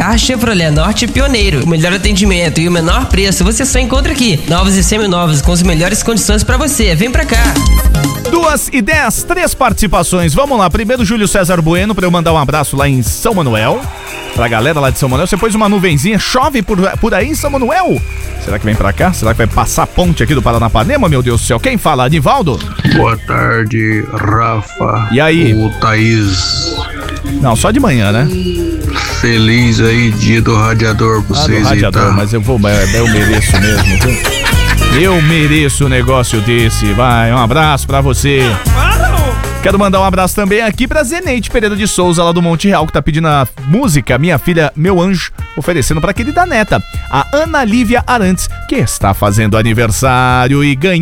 carro Chevrolet Norte Pioneiro. O melhor atendimento e o menor preço você só encontra aqui. Novos e seminovos com as melhores condições pra você. Vem pra cá. 2h10, 3 participações. Vamos lá. Primeiro, Júlio César Bueno, pra eu mandar um abraço lá em São Manuel. Pra galera lá de São Manuel. Você pôs uma nuvenzinha, chove por aí em São Manuel? Será que vem pra cá? Será que vai passar a ponte aqui do Paranapanema, meu Deus do céu? Quem fala? Anivaldo? Boa tarde, Rafa. E aí? O Thaís. Não, só de manhã, né? Feliz aí, dia do radiador pra vocês. Do radiador, tá? mas eu mereço mesmo, viu? Eu mereço um negócio desse, vai, um abraço pra você. Quero mandar um abraço também aqui pra Zeneide Pereira de Souza, lá do Monte Real, que tá pedindo a música Minha Filha, Meu Anjo, oferecendo pra querida neta, a Ana Lívia Arantes, que está fazendo aniversário e ganhando